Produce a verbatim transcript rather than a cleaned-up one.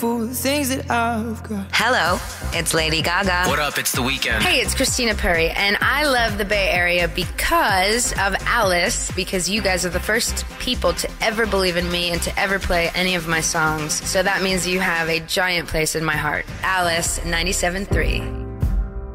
for the things that I've got. Hello, it's Lady Gaga. What up? It's The Weeknd. Hey, it's Christina Perri, and I love the Bay Area because of Alice, because you guys are the first people to ever believe in me and to ever play any of my songs. So that means you have a giant place in my heart. Alice, ninety-seven point three.